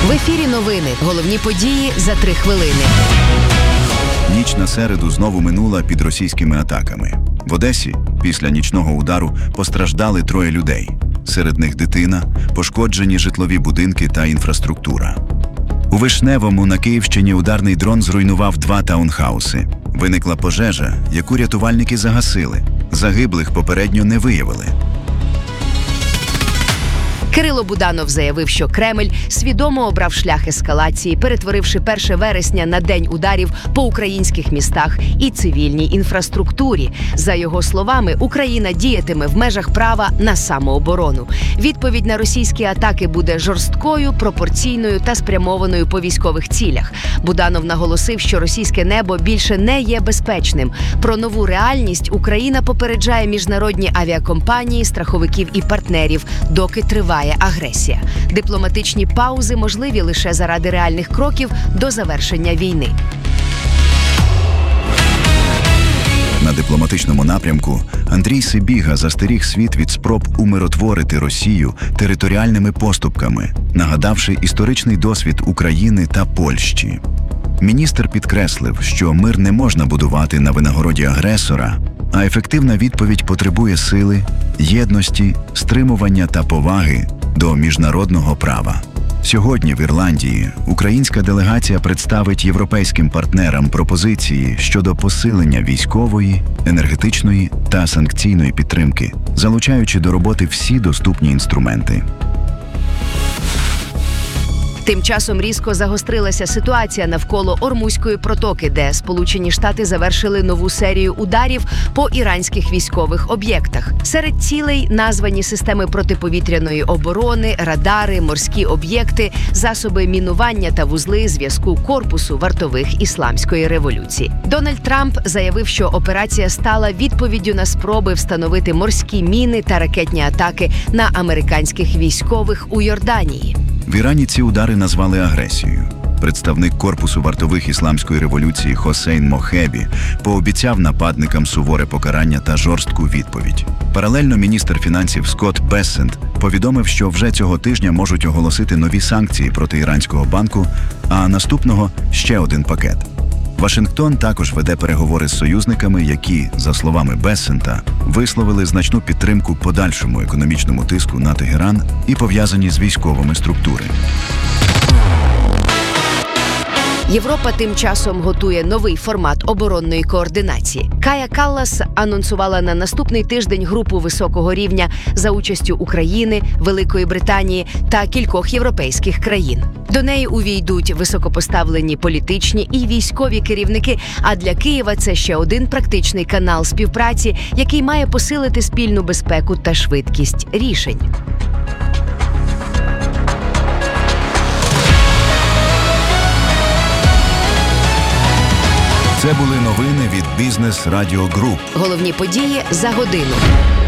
В ефірі новини. Головні події за 3 хвилини. Ніч на середу знову минула під російськими атаками. В Одесі після нічного удару постраждали 3 людей. Серед них дитина, пошкоджені житлові будинки та інфраструктура. У Вишневому на Київщині ударний дрон зруйнував 2 таунхауси. Виникла пожежа, яку рятувальники загасили. Загиблих попередньо не виявили. Кирило Буданов заявив, що Кремль свідомо обрав шлях ескалації, перетворивши 1 вересня на день ударів по українських містах і цивільній інфраструктурі. За його словами, Україна діятиме в межах права на самооборону. Відповідь на російські атаки буде жорсткою, пропорційною та спрямованою по військових цілях. Буданов наголосив, що російське небо більше не є безпечним. Про нову реальність Україна попереджає міжнародні авіакомпанії, страховиків і партнерів, доки триває агресія. Дипломатичні паузи можливі лише заради реальних кроків до завершення війни. На дипломатичному напрямку Андрій Сибіга застеріг світ від спроб умиротворити Росію територіальними поступками, нагадавши історичний досвід України та Польщі. Міністр підкреслив, що мир не можна будувати на винагороді агресора, а ефективна відповідь потребує сили, єдності, стримування та поваги до міжнародного права. Сьогодні в Ірландії українська делегація представить європейським партнерам пропозиції щодо посилення військової, енергетичної та санкційної підтримки, залучаючи до роботи всі доступні інструменти. Тим часом різко загострилася ситуація навколо Ормузької протоки, де Сполучені Штати завершили нову серію ударів по іранських військових об'єктах. Серед цілей названі системи протиповітряної оборони, радари, морські об'єкти, засоби мінування та вузли зв'язку корпусу вартових Ісламської революції. Дональд Трамп заявив, що операція стала відповіддю на спроби встановити морські міни та ракетні атаки на американських військових у Йорданії. В Ірані ці удари назвали агресією. Представник корпусу вартових Ісламської революції Хосейн Мохебі пообіцяв нападникам суворе покарання та жорстку відповідь. Паралельно міністр фінансів Скотт Бессент повідомив, що вже цього тижня можуть оголосити нові санкції проти іранського банку, а наступного – ще один пакет. Вашингтон також веде переговори з союзниками, які, за словами Бессента, висловили значну підтримку подальшому економічному тиску на Тегеран і пов'язані з військовими структури. Європа тим часом готує новий формат оборонної координації. Кая Каллас анонсувала на наступний тиждень групу високого рівня за участю України, Великої Британії та кількох європейських країн. До неї увійдуть високопоставлені політичні і військові керівники, а для Києва це ще один практичний канал співпраці, який має посилити спільну безпеку та швидкість рішень. Це були новини від Бізнес Радіо Груп. Головні події за годину.